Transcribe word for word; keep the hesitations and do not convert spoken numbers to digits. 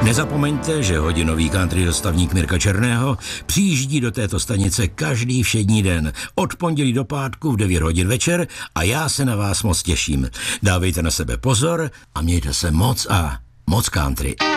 Nezapomeňte, že hodinový country dostavník Mirka Černého přijíždí do této stanice každý všední den, od pondělí do pátku v devět hodin večer a já se na vás moc těším. Dávejte na sebe pozor a mějte se moc a moc country.